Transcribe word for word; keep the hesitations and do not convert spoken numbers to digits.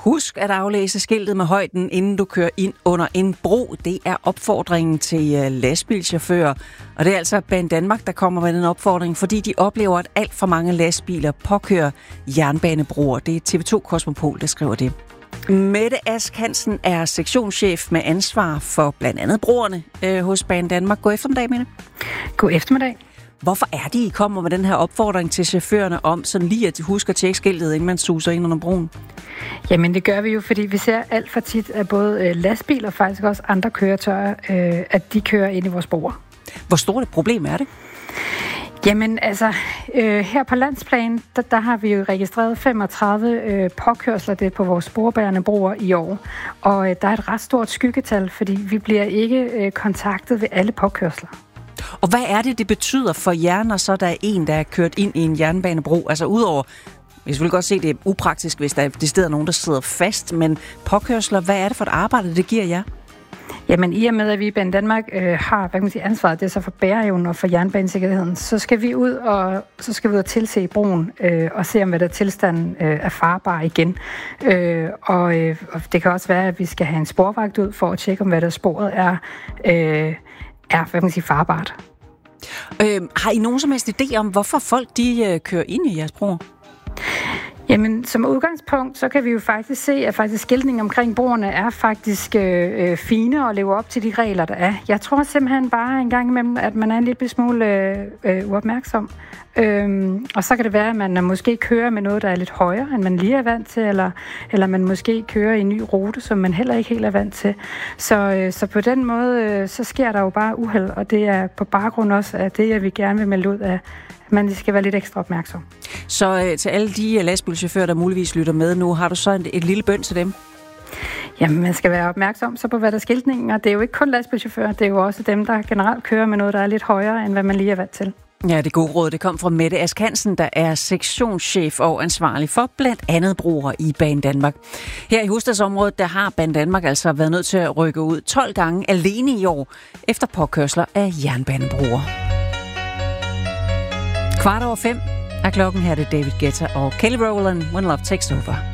Husk at aflæse skiltet med højden, inden du kører ind under en bro. Det er opfordringen til lastbilchauffører. Og det er altså Banedanmark, der kommer med den opfordring, fordi de oplever, at alt for mange lastbiler påkører jernbanebroer. Det er T V to Kosmopol, der skriver det. Mette Ask Hansen er sektionschef med ansvar for blandt andet broerne øh, hos Banedanmark. God eftermiddag, Mette. God eftermiddag. Hvorfor er det, I kommer med den her opfordring til chaufførerne om sådan lige at huske at tjekke skiltet, inden man suser ind under broen? Jamen det gør vi jo, fordi vi ser alt for tit, at både lastbiler og faktisk også andre køretøjer, øh, at de kører ind i vores broer. Hvor stort et problem er det? Jamen altså, øh, her på landsplan, der, der har vi jo registreret femogtredive øh, påkørsler det på vores sporbærende broer i år. Og øh, der er et ret stort skyggetal, fordi vi bliver ikke øh, kontaktet ved alle påkørsler. Og hvad er det, det betyder for jer, når så der er en, der er kørt ind i en jernbanebro? Altså udover, hvis vi vil godt se, det er upraktisk, hvis der er det sted nogen, der sidder fast, men påkørsler, hvad er det for et arbejde, det giver jer? Jamen i og med, at vi i Banedanmark øh, har hvad kan man sige, ansvaret, det er så for bæreevnen og for jernbanesikkerheden, så skal vi ud og så skal vi ud og tilse broen øh, og se, om hvad der tilstanden øh, er farbar igen. Øh, og, øh, og det kan også være, at vi skal have en sporvagt ud for at tjekke, om hvad der sporet er, øh, er hvad kan man sige, farbart. Øh, har I nogen som helst idé om, hvorfor folk de øh, kører ind i jeres broer? Jamen, som udgangspunkt, så kan vi jo faktisk se, at faktisk skiltning omkring broerne er faktisk øh, fine og lever op til de regler, der er. Jeg tror simpelthen bare en gang imellem, at man er en lille smule øh, uopmærksom. Øhm, og så kan det være, at man måske kører med noget, der er lidt højere, end man lige er vant til, eller, eller man måske kører i en ny rute, som man heller ikke helt er vant til. Så, øh, så på den måde, øh, så sker der jo bare uheld, og det er på baggrund også af det, at vi gerne vil melde ud af, at man skal være lidt ekstra opmærksom. Så øh, til alle de lastbilchauffører, der muligvis lytter med nu, har du så et, et lille bøn til dem? Jamen, man skal være opmærksom så på, hvad der er skiltningen, og det er jo ikke kun lastbilchauffører, det er jo også dem, der generelt kører med noget, der er lidt højere, end hvad man lige er vant til. Ja, det gode råd, det kom fra Mette Ask Hansen, der er sektionschef og ansvarlig for blandt andet broer i Banedanmark. Her i hovedstadsområdet, der har Banedanmark altså været nødt til at rykke ud tolv gange alene i år, efter påkørsler af jernbanebroer. Kvart over fem er klokken. Her, det David Guetta og Kelly Rowland, When Love Takes Over.